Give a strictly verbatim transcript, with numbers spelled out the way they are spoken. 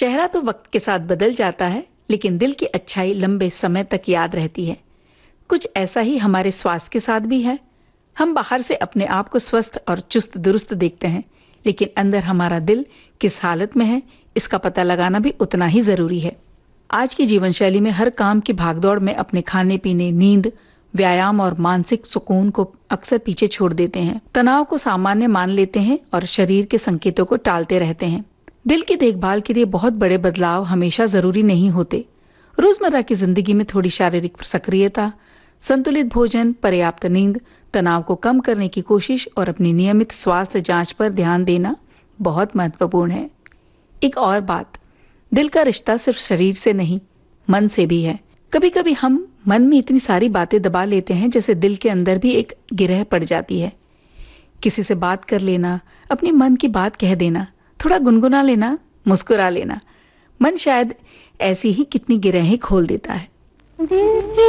चेहरा तो वक्त के साथ बदल जाता है, लेकिन दिल की अच्छाई लंबे समय तक याद रहती है। कुछ ऐसा ही हमारे स्वास्थ्य के साथ भी है। हम बाहर से अपने आप को स्वस्थ और चुस्त दुरुस्त देखते हैं, लेकिन अंदर हमारा दिल किस हालत में है, इसका पता लगाना भी उतना ही जरूरी है। आज की जीवन शैली में हर काम की भागदौड़ में अपने खाने पीने, नींद, व्यायाम और मानसिक सुकून को अक्सर पीछे छोड़ देते हैं। तनाव को सामान्य मान लेते हैं और शरीर के संकेतों को टालते रहते हैं। दिल की देखभाल के लिए बहुत बड़े बदलाव हमेशा जरूरी नहीं होते। रोजमर्रा की जिंदगी में थोड़ी शारीरिक सक्रियता, संतुलित भोजन, पर्याप्त नींद, तनाव को कम करने की कोशिश और अपनी नियमित स्वास्थ्य जांच पर ध्यान देना बहुत महत्वपूर्ण है। एक और बात, दिल का रिश्ता सिर्फ शरीर से नहीं, मन से भी है। कभी कभी हम मन में इतनी सारी बातें दबा लेते हैं, जैसे दिल के अंदर भी एक गिरह पड़ जाती है। किसी से बात कर लेना, अपने मन की बात कह देना, थोड़ा गुनगुना लेना, मुस्कुरा लेना, मन शायद ऐसी ही कितनी गिरहें खोल देता है।